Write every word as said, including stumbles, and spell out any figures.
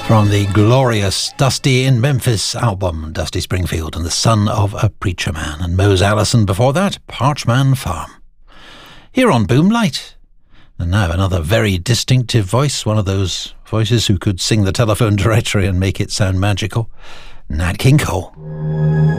From the glorious Dusty in Memphis album, Dusty Springfield and the Son of a Preacher Man, and Mose Allison before that, Parchman Farm. Here on Boomlight. And now another very distinctive voice, one of those voices who could sing the telephone directory and make it sound magical, Nat King Cole.